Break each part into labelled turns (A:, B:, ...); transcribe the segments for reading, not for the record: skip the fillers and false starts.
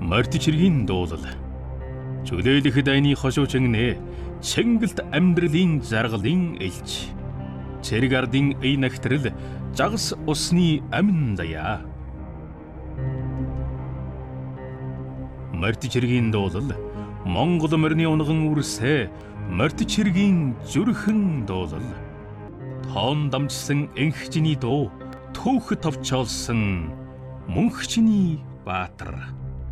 A: Мартичиргийн дуулал. Чөлөөлөх дайны хошуучгнээ Чингэлт амьдралын заргалын элч. Цэрэг ардын эй нахтрал жагс усны амин заяа. Мартичиргийн дуулал Монгол морины унган үрсэ Мартичиргийн зүрхэн дуулал. Тоон дамжсан энхчний дуу түүх товчоолсон мөнхчний баатар.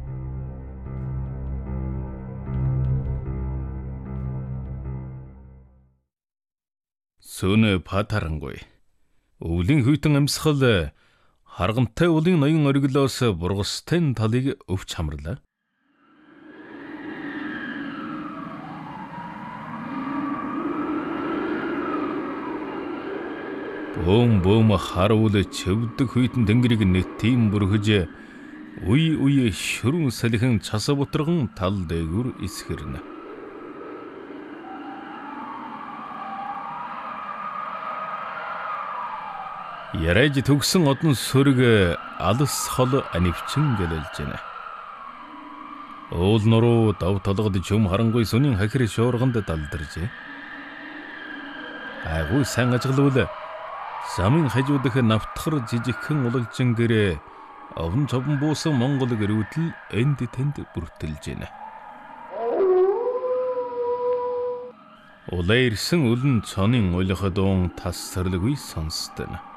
A: Сөнө патарангүй. Өвлийн хүйтэн амьсгал харгантай улын ноён ориглоос бургастай талыг өвч хамрлаа. Бөөм харуул чөвдөг хүйтэн тэнгэрийг нэттийн бүрхэж үе шүрэн салхин цас бутраган тал дээгүр исгэрнэ. Яраж төгсөн одон сөрөг алс хол анивчин гэлэлж байна. Уул нуруу дав толгод чөм харангуй сүнийн хахир шуурганд далдаржээ. Агуу сайн ажиглавал замын хажуудах навтхар жижигхэн улагжин гэрээ овн цовн буусан монгол гэрүүдэл энд тэнд бүртэлж байна. Улаа ирсэн үлэн цонын улих дуун тас сарлгүй сонсдоно.